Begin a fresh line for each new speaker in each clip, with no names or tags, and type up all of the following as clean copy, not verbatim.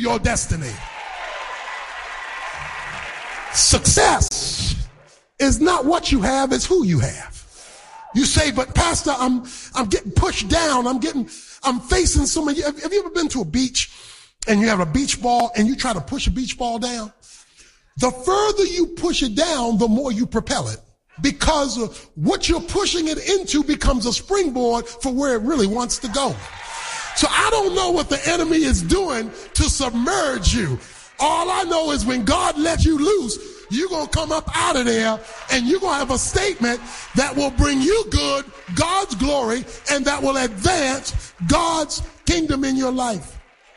your destiny. Success is not what you have, it's who you have. You say, but Pastor, I'm getting pushed down. I'm facing so many. Have you ever been to a beach and you have a beach ball and you try to push a beach ball down? The further you push it down, the more you propel it, because what you're pushing it into becomes a springboard for where it really wants to go. So I don't know what the enemy is doing to submerge you. All I know is when God lets you loose, you're going to come up out of there and you're going to have a statement that will bring you good, God's glory, and that will advance God's kingdom in your life.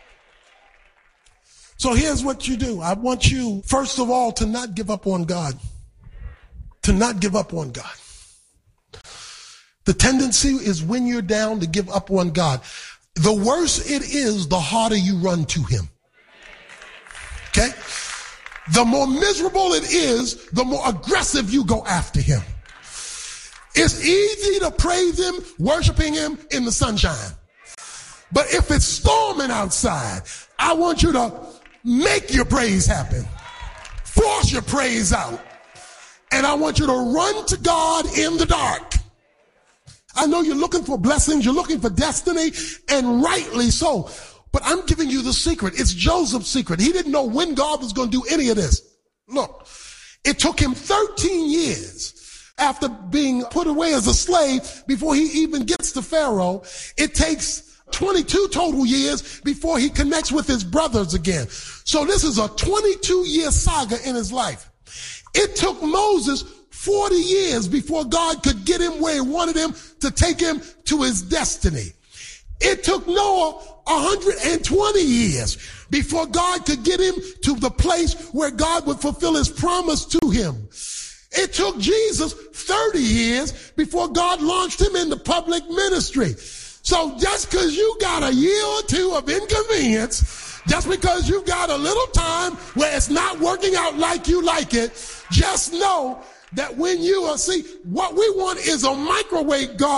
So here's what you do. I want you, first of all, to not give up on God. To not give up on God. The tendency is when you're down to give up on God. The worse it is, the harder you run to him. Okay? The more miserable it is, the more aggressive you go after him. It's easy to praise him, worshiping him in the sunshine. But if it's storming outside, I want you to make your praise happen. Force your praise out. And I want you to run to God in the dark. I know you're looking for blessings, you're looking for destiny, and rightly so. But I'm giving you the secret. It's Joseph's secret. He didn't know when God was going to do any of this. Look, it took him 13 years after being put away as a slave before he even gets to Pharaoh. It takes 22 total years before he connects with his brothers again. So this is a 22-year saga in his life. It took Moses 40 years before God could get him where he wanted him to take him to his destiny. It took Noah 120 years before God could get him to the place where God would fulfill his promise to him. It took Jesus 30 years before God launched him into public ministry. So just because you got a year or two of inconvenience, just because you've got a little time where it's not working out like you like it, just know that when you see, what we want is a microwave God